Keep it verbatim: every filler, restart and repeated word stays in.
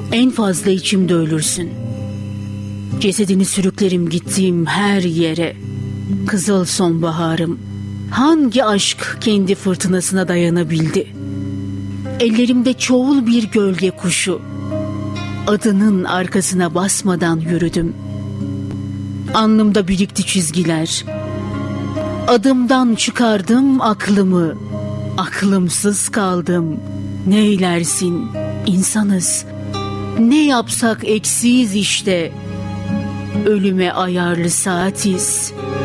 En fazla içimde ölürsün. Cesedini sürüklerim gittiğim her yere. Kızıl sonbaharım, hangi aşk kendi fırtınasına dayanabildi? Ellerimde çoğul bir gölge kuşu, adının arkasına basmadan yürüdüm. Alnımda birikti çizgiler, adımdan çıkardım aklımı. Aklımsız kaldım. Neylersin, insanız. Ne yapsak eksiyiz işte. Ölüme ayarlı saatiz.